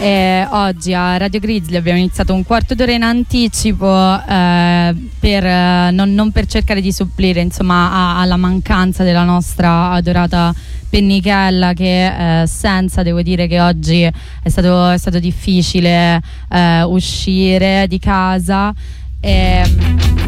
E oggi a Radio Grizzly abbiamo iniziato un quarto d'ora in anticipo per non per cercare di supplire insomma alla mancanza della nostra adorata Pennichella, che senza devo dire che oggi è stato difficile uscire di casa.